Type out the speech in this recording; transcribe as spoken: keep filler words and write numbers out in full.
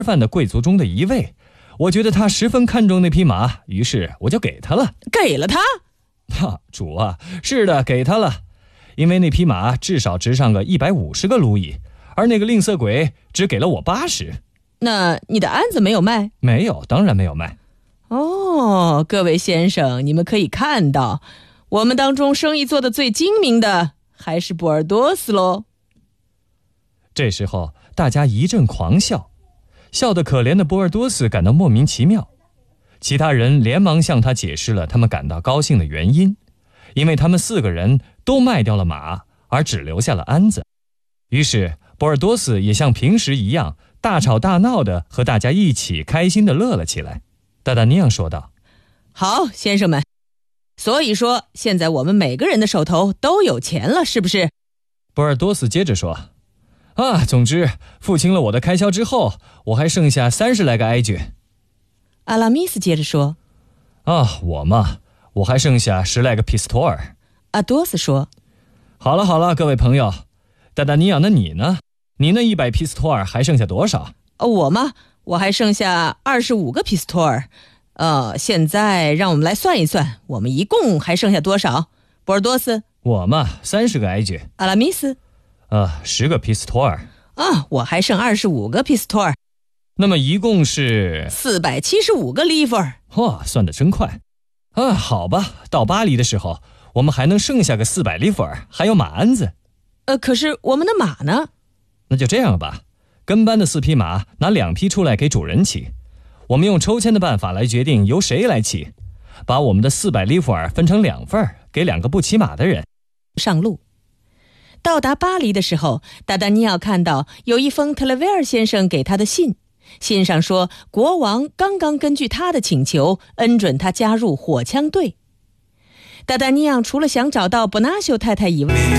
饭的贵族中的一位，我觉得他十分看重那匹马，于是我就给他了。 给了他？ 哈，主啊，是的，给他了。因为那匹马至少值上个一百五十个路易，而那个吝啬鬼只给了我八十。 那你的鞍子没有卖？ 没有，当然没有卖。 哦，各位先生，你们可以看到，我们当中生意做得最精明的还是波尔多斯喽。 这时候大家一阵狂笑，笑得可怜的波尔多斯感到莫名其妙。其他人连忙向他解释了他们感到高兴的原因，因为他们四个人都卖掉了马，而只留下了鞍子。于是波尔多斯也像平时一样大吵大闹的和大家一起开心的乐了起来。达达尼昂说道： 好，先生们，所以说现在我们每个人的手头都有钱了，是不是？ 波尔多斯接着说：啊，总之付清了我的开销之后，我还剩下三十来个埃爵。 阿拉米斯接着说： 啊，我嘛，我还剩下十来个皮斯托尔。 阿多斯说： 好了好了，各位朋友，达达尼昂，那你呢？你那一百皮斯托尔还剩下多少？ 我吗？我还剩下二十五个皮斯托尔。呃，现在让我们来算一算，我们一共还剩下多少？波尔多斯？ 我嘛，三十个埃爵。 阿拉米斯？ 啊，十个皮斯托尔。 啊，我还剩二十五个皮斯托尔。 那么一共是四百七十五个利弗尔。 哇，算得真快。啊，好吧，到巴黎的时候，我们还能剩下个四百利弗尔，还有马鞍子。 呃，可是我们的马呢？ 那就这样吧，跟班的四匹马拿两匹出来给主人骑，我们用抽签的办法来决定由谁来骑，把我们的四百利弗尔分成两份，给两个不骑马的人。 上路。到达巴黎的时候，达达尼奥看到有一封特雷维尔先生给他的信，信上说国王刚刚根据他的请求恩准他加入火枪队。达达尼昂除了想找到伯纳修太太以外，